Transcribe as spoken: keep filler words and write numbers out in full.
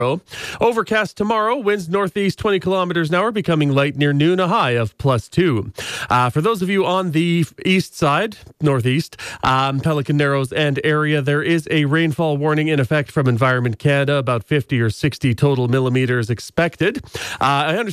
Overcast tomorrow, winds northeast twenty kilometers an hour, becoming light near noon, a high of plus two. Uh, for those of you on the east side, northeast, um, Pelican Narrows and area, there is a rainfall warning in effect from Environment Canada, about fifty or sixty total millimeters expected. Uh, I understand